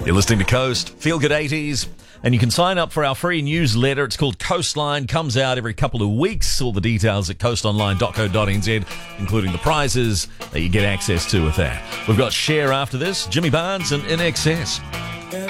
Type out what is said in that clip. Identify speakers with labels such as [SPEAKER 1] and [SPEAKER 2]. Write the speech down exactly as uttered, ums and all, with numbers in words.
[SPEAKER 1] You're listening to Coast, Feel Good eighties, and you can sign up for our free newsletter. It's called Coastline, comes out every couple of weeks. All the details at coast online dot co dot n z, including the prizes that you get access to with that. We've got Share after this, Jimmy Barnes and In Excess.